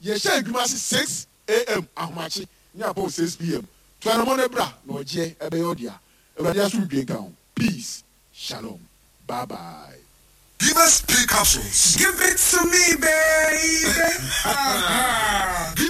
Ye share adwuma 6 a.m. ahomachi nya po 6 p.m. To anamone bra na oje ebe yodia. Ewade asu dwenka ho. Peace. Shalom. Bye bye. Give us 3 capsules. Give it to me, baby.